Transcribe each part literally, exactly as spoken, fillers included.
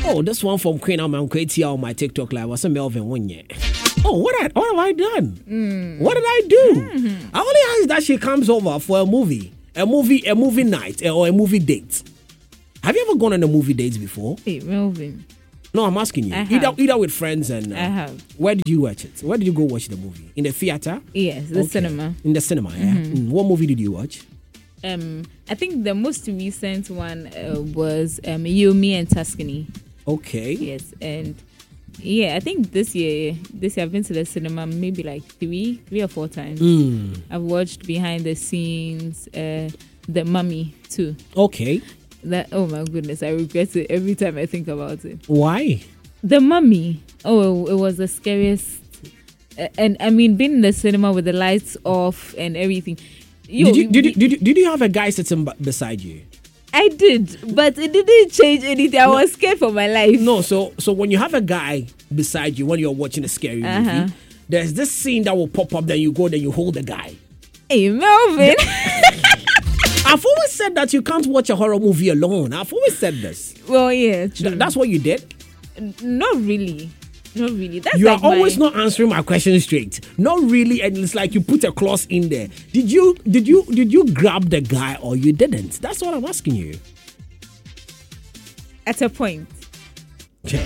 Oh, this one from Queen Amam Kweti on my TikTok live was a Melvin one year. Oh, what, I, what have I done? Mm. What did I do? Mm-hmm. I only asked that she comes over for a movie, a movie, a movie night, or a movie date. Have you ever gone on a movie date before? Hey, Melvin. No, I'm asking you. Either, either with friends and. Uh, I have. Where did you watch it? Where did you go watch the movie? In the theater? Yes, the okay. cinema. In the cinema, yeah. Mm-hmm. Mm. What movie did you watch? Um, I think the most recent one uh, was um, You, Me, and Tuscany. Okay. Yes, and yeah, I think this year, this year I've been to the cinema maybe like three, three or four times. Mm. I've watched behind the scenes, uh, The Mummy too. Okay. That oh my goodness, I regret it every time I think about it. Why? The Mummy. Oh, it was the scariest. Uh, and I mean, being in the cinema with the lights off and everything. You, did you did you, did you did you have a guy sitting b- beside you? I did, but it didn't change anything. I no, was scared for my life. No, so so when you have a guy beside you when you're watching a scary uh-huh. movie, there's this scene that will pop up. Then you go, then you hold the guy. Hey, Melvin. I've always said that you can't watch a horror movie alone. I've always said this. Well, yeah, true. Th- that's what you did. Not really. Not really. That's you like are always my... not answering my question straight. Not really, and it's like you put a clause in there. Did you did you did you grab the guy or you didn't? That's what I'm asking you. At a point. Okay.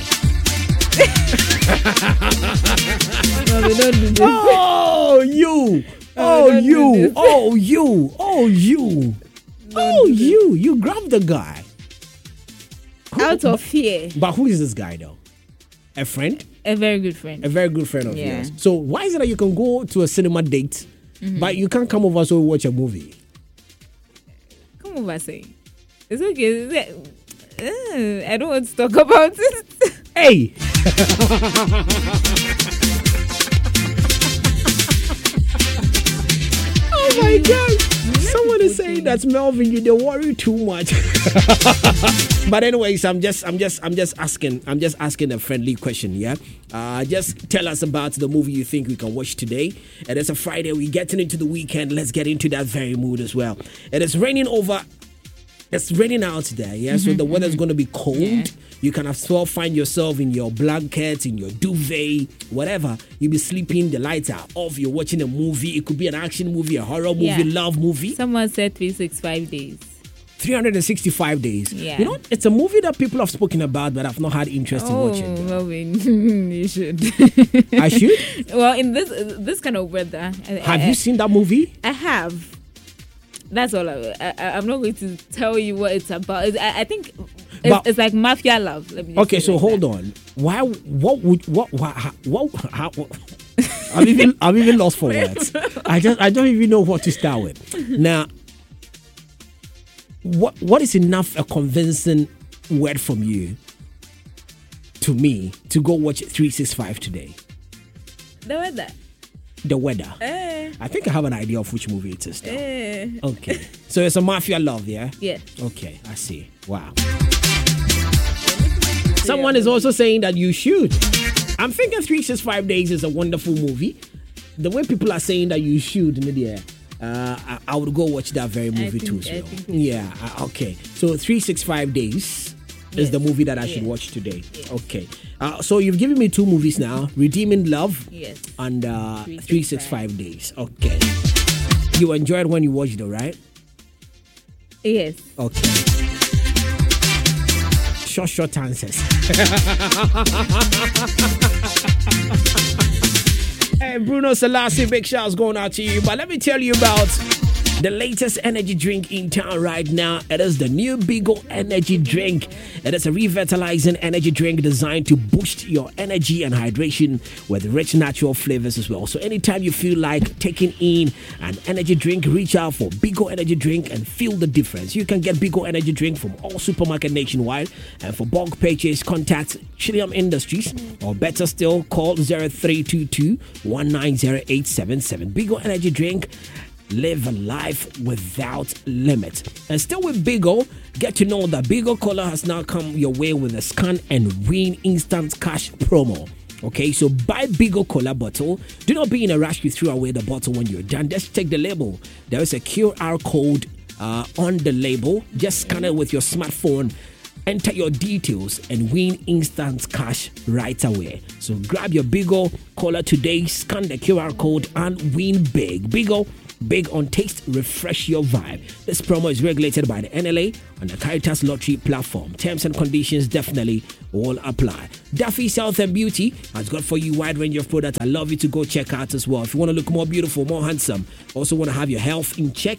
No, we don't do this. Oh you! Oh you! Oh you! Oh you! Oh you! You grabbed the guy. Out of fear. But who is this guy though? A friend? A very good friend. A very good friend of yeah. yours. So why is it that you can go to a cinema date, mm-hmm. but you can't come over so we watch a movie? Come over, say. It's okay. Uh, I don't want to talk about it. Hey! Oh my God! Someone is saying that Melvin, you don't worry too much. But anyways, I'm just, I'm just, I'm just asking, I'm just asking a friendly question. Yeah, uh, just tell us about the movie you think we can watch today. And it's a Friday. We're getting into the weekend. Let's get into that very mood as well. It is raining over. It's raining out there. Yeah, mm-hmm, so the weather's mm-hmm. going to be cold. Yeah. You can as well find yourself in your blanket, in your duvet, whatever. You'll be sleeping, the lights are off, you're watching a movie. It could be an action movie, a horror movie, yeah. love movie. Someone said three hundred sixty-five days. three hundred sixty-five days. Yeah. You know, it's a movie that people have spoken about, but I've not had interest oh, in watching. Well, you should. I should? Well, in this this kind of weather. Have I, you seen that movie? I have. That's all. I, I, I'm not going to tell you what it's about. I, I think it's, but, it's like mafia love. Let me okay, so like hold that. on. Why? What would? What? What? what how, I'm even. I'm even lost for words. I just. I don't even know what to start with. Now, what? What is enough a convincing word from you to me to go watch three sixty-five today? The weather. The weather. Eh. I think I have an idea of which movie it is. Eh. Okay. So it's a mafia love, yeah? Yeah. Okay, I see. Wow. Someone is also saying that you should. I'm thinking three sixty-five days is a wonderful movie. The way people are saying that you should, Nadia, uh, I, I would go watch that very movie think, too. So. Yeah. Uh, okay. So three sixty-five days yes. is the movie that I should yes. watch today. Yes. Okay. Uh, so you've given me two movies now, Redeeming Love yes. and uh, three sixty-five days. Okay. You enjoyed when you watched it, right? Yes. Okay. Short, short answers. Hey, Bruno Selassie, big shouts going out to you. But let me tell you about the latest energy drink in town right now. It is the new Bigo energy drink. It is a revitalizing energy drink designed to boost your energy and hydration with rich natural flavors as well. So anytime you feel like taking in an energy drink, reach out for Bigo energy drink and feel the difference. You can get Bigo energy drink from all supermarket nationwide. And for bulk purchase, contact Chilium Industries, or better still, call zero three two two, one nine zero eight seven seven. Bigo energy drink. Live a life without limit. And still with Bigo, get to know that Bigo Cola has now come your way with a scan and win instant cash promo. Okay, so buy Bigo Cola bottle. Do not be in a rush to throw away the bottle when you're done. Just check the label. There is a Q R code uh, on the label. Just scan it with your smartphone. Enter your details and win instant cash right away. So grab your Bigo caller today, scan the Q R code and win big. Bigo, big on taste, refresh your vibe. This promo is regulated by the N L A on the Caritas Lottery platform. Terms and conditions definitely will apply. Duffy's Health and Beauty has got for you a wide range of products I love you to go check out as well. If you want to look more beautiful, more handsome, also want to have your health in check,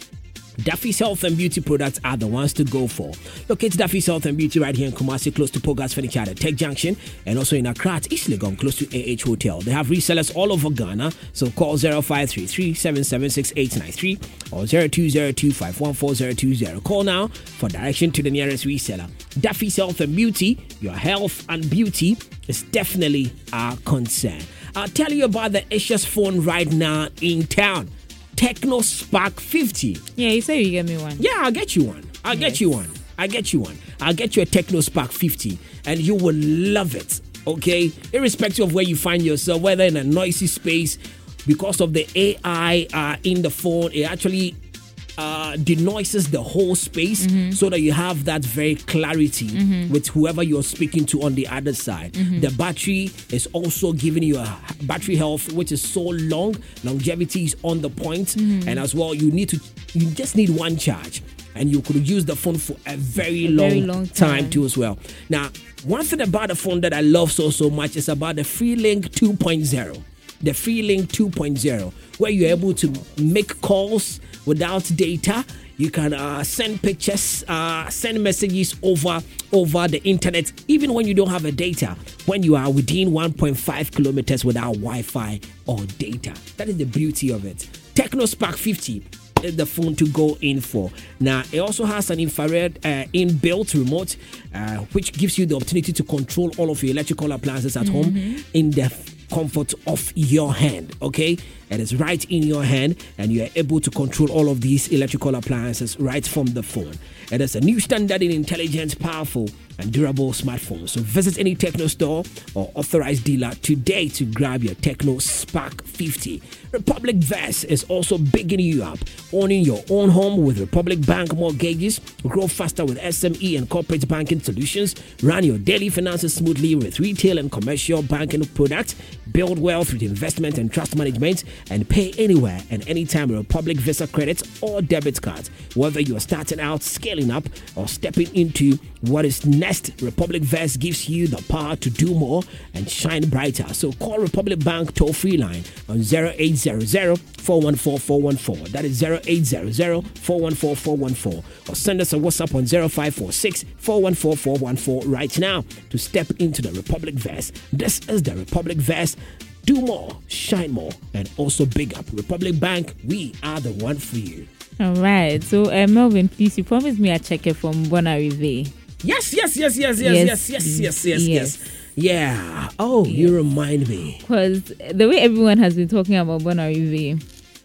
Duffy's Health and Beauty products are the ones to go for. Locate Duffy's Health and Beauty right here in Kumasi, close to Pogas Furniture at Tech Junction, and also in Accra at East Legon, close to A H Hotel. They have resellers all over Ghana, so call zero five three three, seven seven six, eight nine three or zero two zero two, five one four zero two zero. Call now for direction to the nearest reseller. Duffy's Health and Beauty, your health and beauty is definitely our concern. I'll tell you about the Asia's phone right now in town. Tecno Spark fifty. Yeah, you say you get me one. Yeah, I'll get you one. I'll yes. get you one. I'll get you one. I'll get you a Tecno Spark fifty and you will love it. Okay? Irrespective of where you find yourself, whether in a noisy space, because of the A I uh, in the phone, it actually uh, denoises the whole space mm-hmm. so that you have that very clarity mm-hmm. with whoever you're speaking to on the other side. Mm-hmm. The battery is also giving you a battery health which is so long. Longevity is on the point, mm-hmm. and as well you need to you just need one charge and you could use the phone for a very, a long, very long time. time too as well. Now, one thing about the phone that I love so so much is about the FreeLink two point oh. The FreeLink two point oh, where you're able to make calls without data. You can uh, send pictures, uh, send messages over over the internet, even when you don't have a data, when you are within one point five kilometers without Wi-Fi or data. That is the beauty of it. Tecno Spark fifty is the phone to go in for. Now, it also has an infrared uh, inbuilt remote, uh, which gives you the opportunity to control all of your electrical appliances at mm-hmm. home in the comfort of your hand. Okay, it is right in your hand and you are able to control all of these electrical appliances right from the phone. It is a new standard in intelligent, powerful and durable smartphones. So visit any Tecno store or authorized dealer today to grab your Tecno Spark fifty. Republic Vest is also bigging you up. Owning your own home with Republic Bank mortgages. Grow faster with S M E and corporate banking solutions. Run your daily finances smoothly with retail and commercial banking products. Build wealth with investment and trust management. And pay anywhere and anytime with Republic Visa credits or debit cards. Whether you are starting out, scaling up, or stepping into what is next, Republic Vest gives you the power to do more and shine brighter. So call Republic Bank toll-free line on zero eight zero zero, four one four, four one four. That is zero eight zero zero, four one four, four one four. Or send us a WhatsApp on zero five four six, four one four, four one four right now to step into the Republic Vest. This is the Republic Vest. Do more, shine more, and also big up. Republic Bank, we are the one for you. All right. So, uh, Melvin, please, you promised me a checker from Bonarive. Yes, yes, yes, yes, yes, yes, yes, yes, yes, yes, yes. Yeah. Oh, yes. You remind me. Because the way everyone has been talking about Bonarive,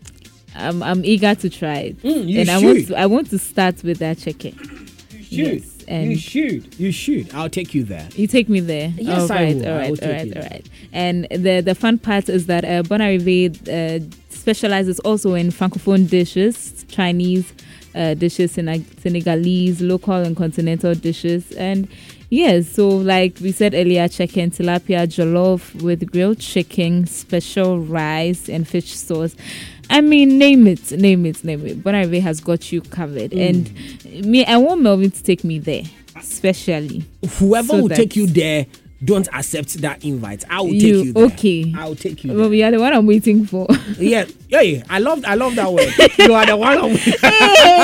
I'm, I'm eager to try it. Mm, you and should. I want to, I want to start with that checker. You should. Yes. And you should. You should. I'll take you there. You take me there. Yes, all I right, will. All I right. will all right. All right. And the the fun part is that uh, Bonarive uh, specializes also in francophone dishes, Chinese uh, dishes, Senegalese, local and continental dishes, and yes. So like we said earlier, chicken tilapia jollof with grilled chicken, special rice, and fish sauce. I mean, name it, name it, name it. Bonarive has got you covered. Mm. And me, I want Melvin to take me there, especially. Whoever so will take you there, don't accept that invite. I will take you, you there. Okay. I will take you well, there. We are the one I'm waiting for. Yeah, yeah, yeah. I love, I love that word. You are the one I'm waiting for.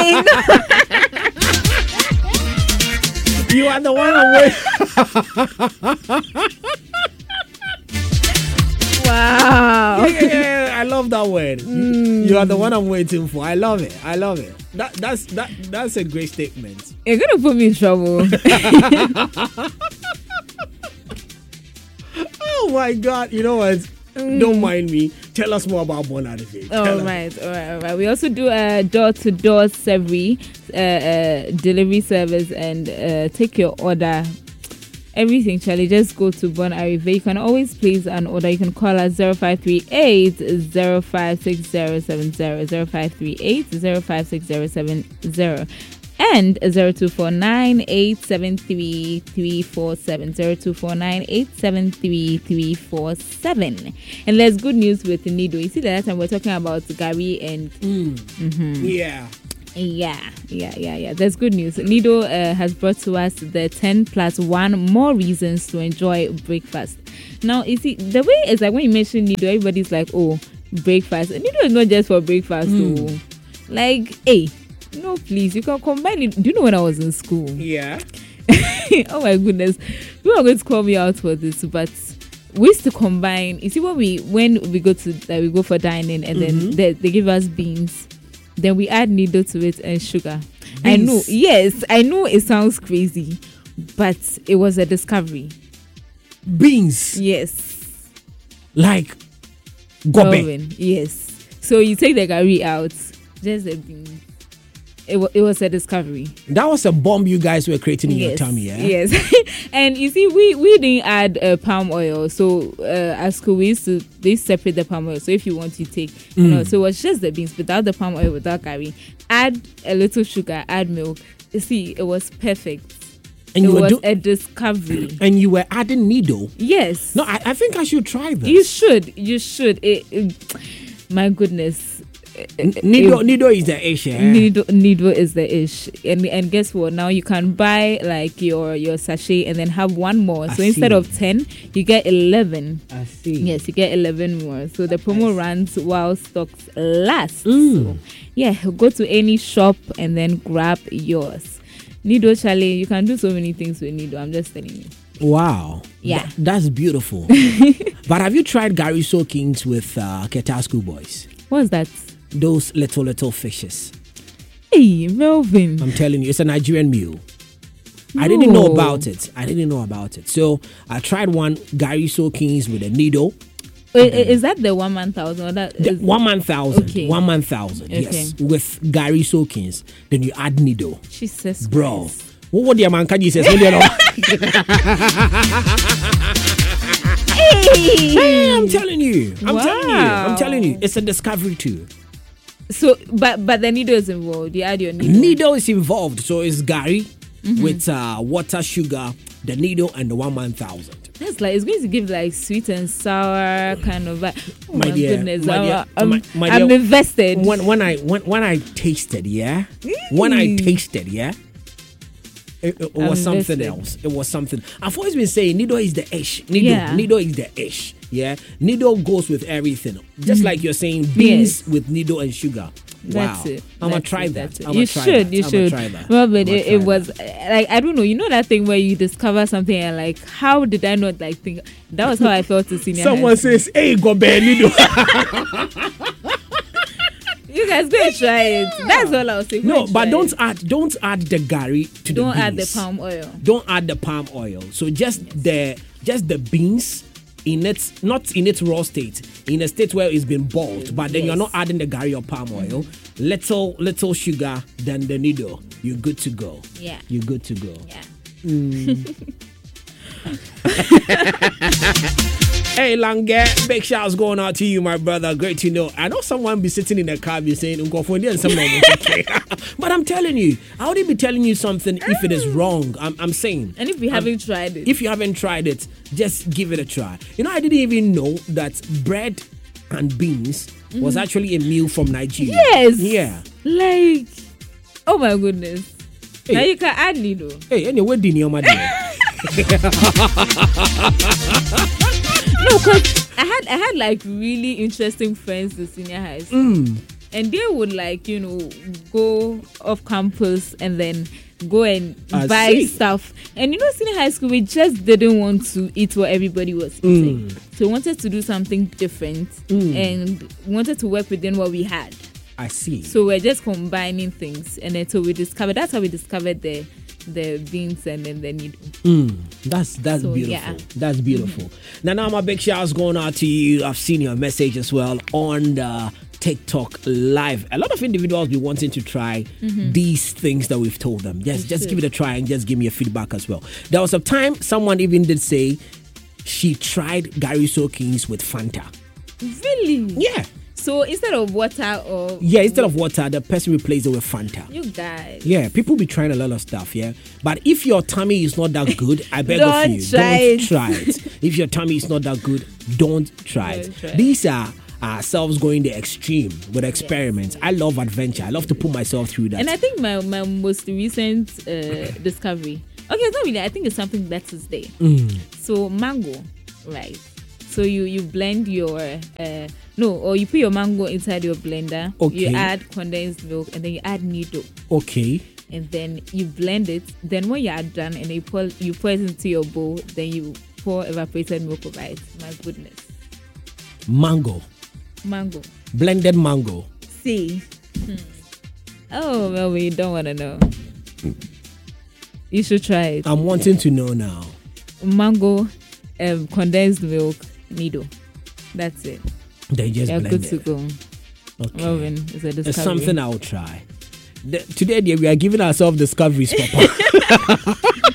You are the one I'm waiting. Wow. Yeah, yeah, yeah, I love that word. Mm. You are the one I'm waiting for. I love it. I love it. That that's that that's a great statement. You're gonna put me in trouble. Oh my God. You know what? Mm. Don't mind me. Tell us more about Bonarive. All right, all right, all right. We also do a door-to-door delivery, uh, uh, delivery service, and uh, take your order. Everything, Charlie. Just go to Bonarive. You can always place an order. You can call us zero five three eight, zero five six zero seven zero, zero five three eight, zero five six zero seven zero. and zero two four nine eight seven three three four seven zero two four nine eight seven three three four seven. And there's good news with Nido. You see, the last time we're talking about Gary and Mm. Mhm. Yeah. Yeah, yeah, yeah, yeah. There's good news. Nido uh, has brought to us the ten plus one more reasons to enjoy breakfast. Now, you see, the way is like when you mention Nido, everybody's like, oh, breakfast. Nido is not just for breakfast. Mm. So, like, hey, no, please, you can combine it. Do you know when I was in school? Yeah. Oh my goodness. You are going to call me out for this, but we used to combine. You see, when we when we go to uh, we go for dining and Mm-hmm. then they, they give us beans. Then we add needle to it and sugar. Beans. I know, yes, I know it sounds crazy, but it was a discovery. Beans. Yes. Like gobe. Melvin, yes. So you take the gari out, just the beans. It, wa- it was a discovery. That was a bomb you guys were creating in Yes. your tummy, yeah? Yes. And you see, we, we didn't add uh, palm oil. So uh, at school, we used to they separate the palm oil. So if you want, you take, you Mm. know, so it was just the beans without the palm oil, without curry. Add a little sugar, add milk. You see, it was perfect. And it you were was do- a discovery. and you were adding needle. Yes. No, I, I think I should try this. You should. You should. It, it, my goodness. N- Nido, Nido is the ish, yeah? Needle, needle is the ish, and and guess what? Now you can buy like your your sachet and then have one more. I So instead see. of ten, you get eleven. I see. Yes, you get eleven more. So the promo runs while stocks last. Mm. So, yeah, go to any shop and then grab yours. Nido Charlie, you can do so many things with Nido. I'm just telling you. Wow. Yeah. Tha- that's beautiful. But have you tried Gary Soakings with uh, Keta Schoolboys? What's that? Those little, little fishes. Hey, Melvin. I'm telling you, it's a Nigerian meal. I didn't know No. about it. I didn't know about it. So I tried one Gary Soakings with a needle. Wait, is that the one man thousand? Or that The is, one man thousand. Okay. One man thousand. Okay. Yes. With Gary Soakings. Then you add needle. Jesus Bro. Christ. What would the man can you say? What do you know? Hey! Hey, I'm telling you. I'm telling you. I'm Wow. telling you. It's a discovery too. So, but but the needle is involved. You add your needle. Needle is involved. So it's Gary Mm-hmm. with uh, water, sugar, the needle, and the one man thousand. That's like it's going to give like sweet and sour kind of. vibe. Oh My my, dear, goodness! my I'm, dear, I'm, my- my I'm dear, invested. When when I when, when I tasted, yeah, when I Mm. tasted, yeah, it, it was I'm something invested. else. It was something. I've always been saying Nido is the ish. Nido, Yeah. Nido is the ish. Yeah, Nido goes with everything. Just like you're saying, beans Yes. with Nido and sugar. That's wow, it. I'm gonna That's try it, that. that's it. I'ma You try should. that. You I'ma should. try that. Well, but I'ma it, it try was that. uh, like I don't know. You know that thing where you discover something and like, how did I not like think? That was how I felt to senior. high Someone school. says, "Hey, go bear Nido." You guys go and try it. That's all I'll say. Go No, and but try don't it. add don't add the Gary to don't the add the beans. palm oil. Don't add the palm oil. So just the just the beans in its not in its raw state, in a state where it's been boiled, but then you're Yes. not adding the Gary or palm oil. Little little sugar, then the needle. You're good to go. Yeah. You're good to go. Yeah. Hey Lange, big shouts going out to you, my brother. Great to know. I know someone be sitting in the car be saying "Unko Fundi," and someone but I'm telling you, I wouldn't be telling you something if it is wrong. I'm, I'm saying. And if we I'm- haven't tried it, If you haven't tried it, just give it a try. You know, I didn't even know that bread and beans was actually a meal from Nigeria. yes. Yeah. Like, oh my goodness. Hey. Now you can add needle. Hey, anyway, Dini, your mother. No, because I had I had like really interesting friends in senior high school, Mm. and they would like you know go off campus and then go and I buy see. stuff. And you know, senior high school, we just didn't want to eat what everybody was eating, so we wanted to do something different Mm. and wanted to work within what we had. I see. So we're just combining things, and then so we discovered. That's how we discovered the the beans and then the needle. Mm, that's that's So, beautiful. yeah. That's beautiful. Now, now my big shouts going out to you. I've seen your message as well on the TikTok live. A lot of individuals be wanting to try these things that we've told them. Yes, They just should. give it a try and just give me a feedback as well. There was a time someone even did say she tried Gary Soakings with Fanta. Really? Yeah. So instead of water or Yeah, instead of water, the person replaces it with Fanta. you guys. Yeah, people be trying a lot of stuff, yeah. But if your tummy is not that good, I beg of Don't you, try don't it. try it. If your tummy is not that good, don't try Don't it. try it. These are ourselves going the extreme with experiments. I love adventure. I love to put myself through that. And I think my, my most recent uh, discovery, okay, it's not really, I think it's something that is there. Mm. So mango, right? So you, you blend your, uh, no, or you put your mango inside your blender. Okay. You add condensed milk and then you add nido. Okay. And then you blend it. Then when you are done and you pour, you pour it into your bowl, then you pour evaporated milk over it. My goodness. Mango. Mango. Blended mango. See. Hmm. Oh, well, we don't want to know. You should try it. I'm wanting to know now. Mango, um, condensed milk, nido. That's it. They just You're blend good to it. go. Okay. Melvin, it's a discovery. It's something I'll try. The, today, dear, we are giving ourselves discoveries, Papa.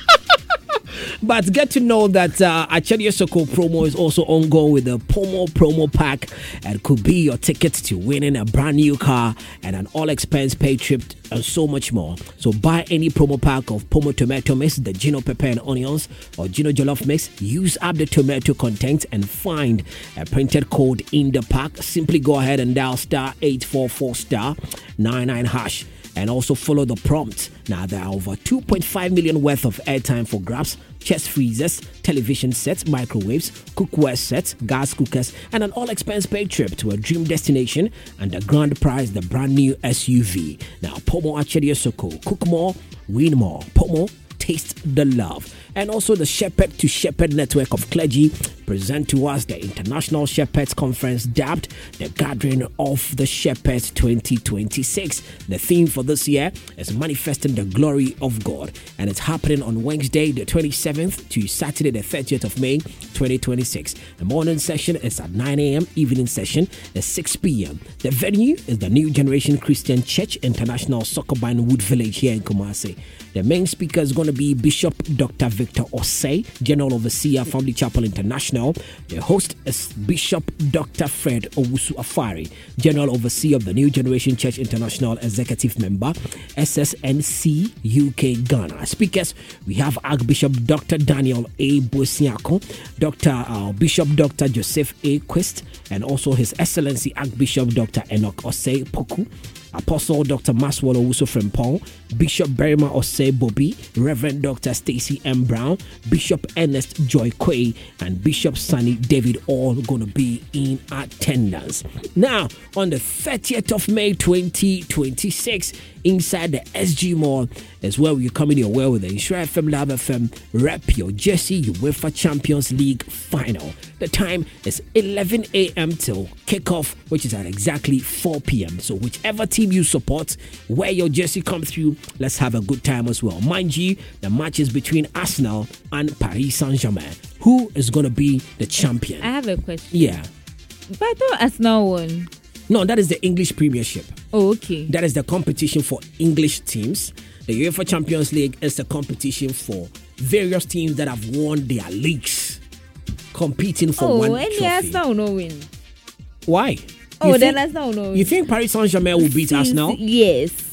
But get to know that uh, Achedi Soko promo is also ongoing with the Pomo promo pack, and could be your ticket to winning a brand new car and an all-expense paid trip and so much more. So buy any promo pack of Pomo tomato mix, the Gino pepper and onions, or Gino jollof mix. Use up the tomato content and find a printed code in the pack. Simply go ahead and dial star eight four four star nine nine hash. And also follow the prompt. Now, there are over two point five million worth of airtime for grabs, chest freezers, television sets, microwaves, cookware sets, gas cookers, and an all-expense paid trip to a dream destination and the grand prize, the brand new S U V. Now, Pomo Achedi Soko. Cook more, win more. Pomo, taste the love. And also the Shepherd to Shepherd network of clergy present to us the International Shepherds Conference, dubbed the Gathering of the Shepherds twenty twenty-six. The theme for this year is manifesting the glory of God, and it's happening on Wednesday the twenty-seventh to Saturday the thirtieth of May twenty twenty-six. The morning session is at nine a.m. Evening session is six p.m. The venue is the New Generation Christian Church International Sokobine Wood Village here in Kumasi. The main speaker is going to be Bishop Doctor Victor Osei, General Overseer, Family Chapel International. The host is Bishop Doctor Fred Owusu Afari, General Overseer of the New Generation Church International, Executive Member, S S N C U K Ghana. Speakers, we have Archbishop Doctor Daniel A. Bosiako, Doctor Uh, Bishop Doctor Joseph A. Quist, and also His Excellency Archbishop Doctor Enoch Osei Poku, Apostle Doctor Maswell Owusu Frempong, Bishop Berima Osei Bobi, Reverend Doctor Stacy M. Brown, Bishop Ernest Joy Quay, and Bishop Sunny David, all going to be in attendance. Now, on the thirtieth of May twenty twenty-six, inside the S G Mall is where we're coming your way with the Insure F M Lab F M Rep Your Jersey UEFA Champions League Final. The time is eleven a.m. till kickoff, which is at exactly four p.m. So whichever team you support, wear your jersey, come through. Let's have a good time as well. Mind you, the match is between Arsenal and Paris Saint-Germain. Who is going to be the champion? I have a question. Yeah. But I thought Arsenal won. No, that is the English Premiership. Oh, okay. That is the competition for English teams. The UEFA Champions League is the competition for various teams that have won their leagues, competing for oh, one and trophy. Arsenal will not win. Why? Oh, You then think- Arsenal will not win. You think Paris Saint-Germain will beat Arsenal? Yes.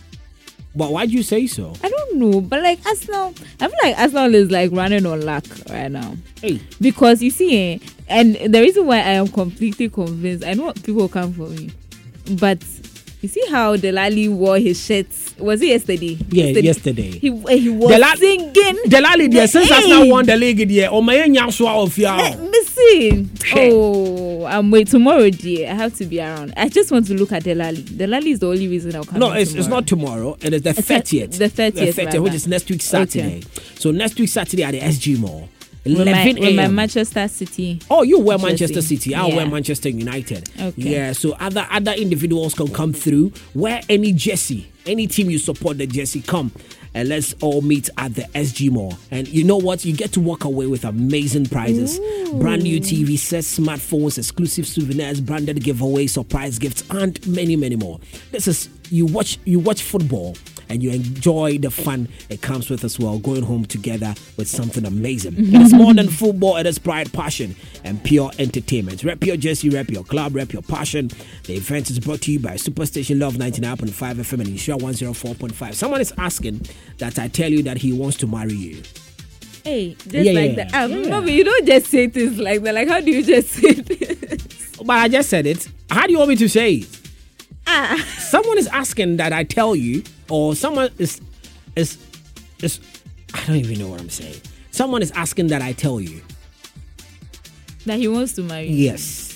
But why do you say so? I don't know, but like Arsenal, I feel like Arsenal is like running on luck right now. Hey, Because you see, eh, and the reason why I am completely convinced, I know people will come for me, but you see how Delali wore his shirts? Was it yesterday? Yeah, yesterday. He eh, he was Dela- singing. Delali, there since Hey. Arsenal won the league, there. Oh my, nyaswa of Let ya. me see. Oh, I'm wait tomorrow, dear. I have to be around. I just want to look at Delali. Delali is the only reason I'll come. No, in it's, it's tomorrow. not tomorrow. It is the It's a- thirtieth. the thirtieth, which rather. is next week Saturday. So next week Saturday at the S G Mall, with my, eleven with my a.m. Manchester City. Oh, you wear Jersey. Manchester City. I'll Yeah. wear Manchester United. Okay. Yeah, so other other individuals can come through. Wear any jersey. Any team you support the jersey, come. And let's all meet at the S G Mall. And you know what? You get to walk away with amazing prizes. Ooh. Brand new T V sets, smartphones, exclusive souvenirs, branded giveaways, surprise gifts, and many, many more. This is you watch you watch football and you enjoy the fun it comes with as well, going home together with something amazing. It is more than football, it is pride, passion, and pure entertainment. Rep your jersey, rep your club, rep your passion. The event is brought to you by Superstation Love ninety-nine point five F M and Insure one oh four point five. Someone is asking that I tell you that he wants to marry you. Hey, just Yeah, like yeah, that. Um, yeah. Mommy, you don't just say things like that. Like, how do you just say this? But I just said it. How do you want me to say it? Ah. Someone is asking that I tell you, or someone is is is I don't even know what I'm saying. Someone is asking that I tell you. That he wants to marry you. Yes.